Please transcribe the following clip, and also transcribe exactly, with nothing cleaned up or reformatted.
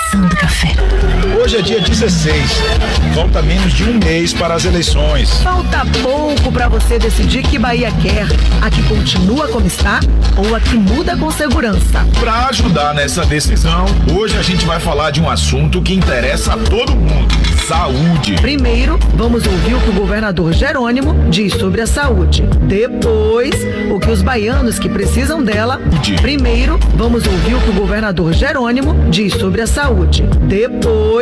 passando café. Hoje é dia dezesseis. Falta menos de um mês para as eleições. Falta pouco para você decidir que Bahia quer. A que continua como está ou a que muda com segurança. Para ajudar nessa decisão, hoje a gente vai falar de um assunto que interessa a todo mundo: saúde. Primeiro, vamos ouvir o que o governador Jerônimo diz sobre a saúde. Depois, o que os baianos que precisam dela. Primeiro, vamos ouvir o que o governador Jerônimo diz sobre a saúde. Depois